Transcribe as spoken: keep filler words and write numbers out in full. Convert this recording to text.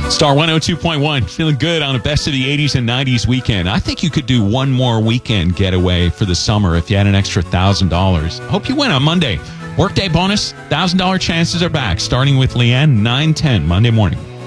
Star one oh two point one, feeling good on a best of the eighties and nineties weekend. I think you could do one more weekend getaway for the summer if you had an extra one thousand dollars. Hope you win on Monday. Workday bonus, one thousand dollars chances are back, starting with Leanne, nine ten Monday morning.